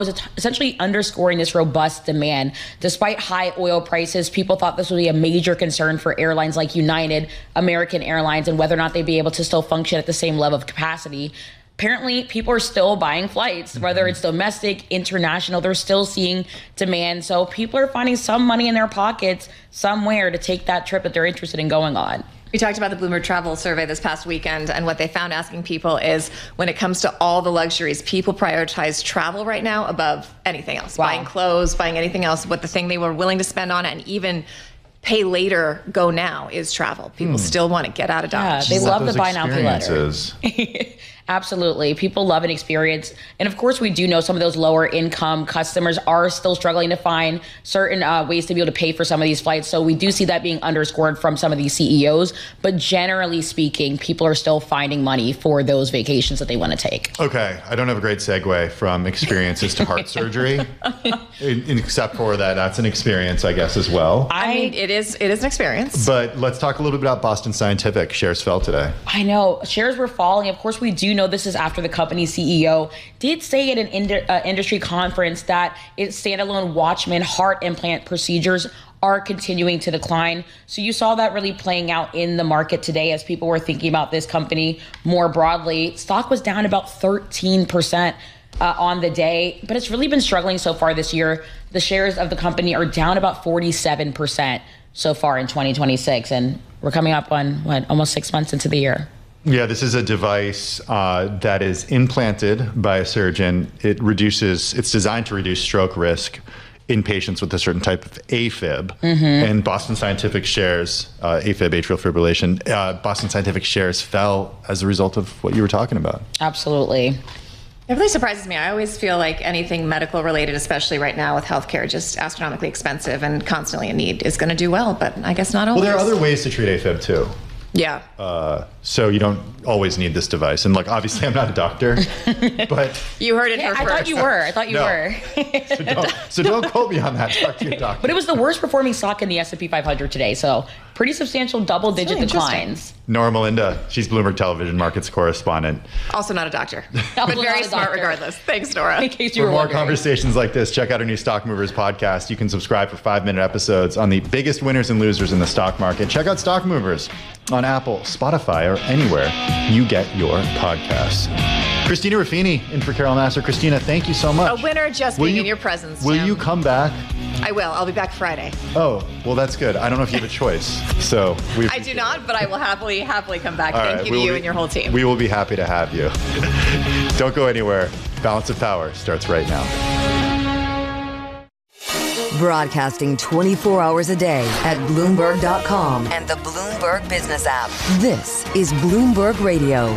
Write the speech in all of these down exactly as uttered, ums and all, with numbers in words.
was essentially underscoring this robust demand. Despite high oil prices, people thought this would be a major concern for airlines like United, American Airlines, and whether or not they'd be able to still function at the same level of capacity. Apparently, people are still buying flights, whether it's domestic, international, they're still seeing demand. So people are finding some money in their pockets somewhere to take that trip that they're interested in going on. We talked about the Bloomberg Travel Survey this past weekend, and what they found asking people is, when it comes to all the luxuries, people prioritize travel right now above anything else. Wow. Buying clothes, buying anything else. What the thing they were willing to spend on and even pay later, go now, is travel. People hmm. still want to get out of Dodge. Yeah, they love the buy now, pay later. Absolutely. People love an experience. And of course, we do know some of those lower income customers are still struggling to find certain uh, ways to be able to pay for some of these flights. So we do see that being underscored from some of these C E Os. But generally speaking, people are still finding money for those vacations that they want to take. Okay. I don't have a great segue from experiences to heart surgery, in, except for that that's an experience, I guess, as well. I mean, it is, it is an experience. But let's talk a little bit about Boston Scientific. Shares fell today. I know. Shares were falling. Of course, we do know this is after the company's C E O did say at an ind- uh, industry conference that its standalone Watchman heart implant procedures are continuing to decline. So you saw that really playing out in the market today as people were thinking about this company more broadly. Stock was down about thirteen percent uh, on the day, but it's really been struggling so far this year. The shares of the company are down about forty-seven percent so far in twenty twenty-six, and we're coming up on, what, almost six months into the year. Yeah, this is a device uh, that is implanted by a surgeon. It reduces, it's designed to reduce stroke risk in patients with a certain type of AFib. Mm-hmm. And Boston Scientific shares, uh, AFib, atrial fibrillation, uh, Boston Scientific shares fell as a result of what you were talking about. Absolutely. It really surprises me. I always feel like anything medical related, especially right now with healthcare just astronomically expensive and constantly in need, is going to do well, but I guess not always. Well, there are other ways to treat AFib too. Yeah. Uh, so you don't always need this device. And look, obviously I'm not a doctor, but... You heard it yeah, here I first. thought you were. I thought you no. were. so, don't, so don't quote me on that. Talk to your doctor. But it was the worst performing stock in the S and P five hundred today. So pretty substantial double digit really declines. Nora Melinda, she's Bloomberg Television Markets correspondent. Also not a doctor, but very smart doctor. Regardless. Thanks, Nora. In case you for were more wondering. Conversations like this, check out our new Stock Movers podcast. You can subscribe for five-minute episodes on the biggest winners and losers in the stock market. Check out Stock Movers on Apple, Spotify, or anywhere you get your podcasts. Christina Ruffini in for Carol Nassar. Christina, thank you so much. A winner just will being you, in your presence. Will Jim. you come back? I will. I'll be back Friday. Oh, well, that's good. I don't know if you have a choice. So we. I do not, but I will happily, happily come back. All Thank right, you to you be, and your whole team. We will be happy to have you. Don't go anywhere. Balance of Power starts right now. Broadcasting twenty-four hours a day at Bloomberg dot com and the Bloomberg Business app. This is Bloomberg Radio.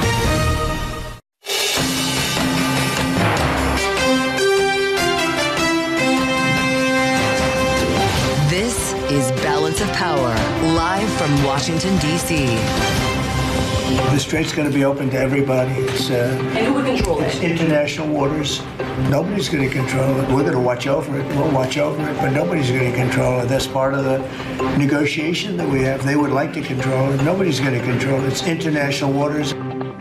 This is Balance of Power, live from Washington, D C The strait's going to be open to everybody. It's, uh, and who would control it's it? international waters. Nobody's going to control it. We're going to watch over it. We'll watch over it, but nobody's going to control it. That's part of the negotiation that we have. They would like to control it. Nobody's going to control it. It's international waters.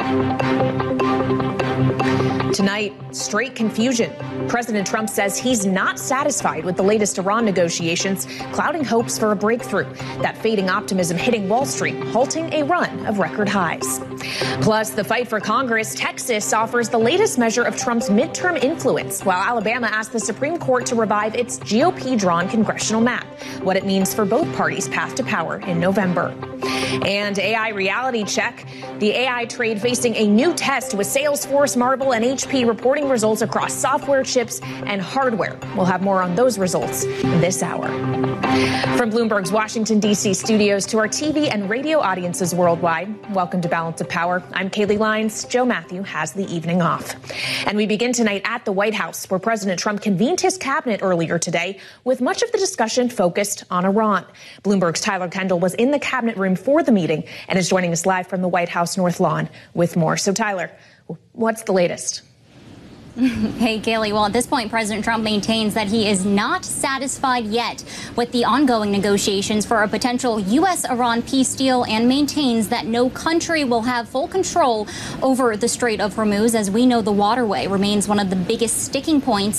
Tonight, straight confusion. President Trump says he's not satisfied with the latest Iran negotiations, clouding hopes for a breakthrough. That fading optimism hitting Wall Street, halting a run of record highs. Plus, the fight for Congress, Texas offers the latest measure of Trump's midterm influence, while Alabama asked the Supreme Court to revive its G O P-drawn congressional map, what it means for both parties' path to power in November. And A I reality check. The A I trade facing a new test with Salesforce, Marvel, and H P reporting results across software, chips, and hardware. We'll have more on those results this hour. From Bloomberg's Washington, D C studios to our T V and radio audiences worldwide, welcome to Balance of Power. I'm Kaylee Lyons. Joe Matthew has the evening off. And we begin tonight at the White House, where President Trump convened his cabinet earlier today, with much of the discussion focused on Iran. Bloomberg's Tyler Kendall was in the cabinet room for the meeting and is joining us live from the White House North Lawn with more. So, Tyler, what's the latest? Hey, Kaylee. Well, at this point, President Trump maintains that he is not satisfied yet with the ongoing negotiations for a potential U S Iran peace deal and maintains that no country will have full control over the Strait of Hormuz. As we know, the waterway remains one of the biggest sticking points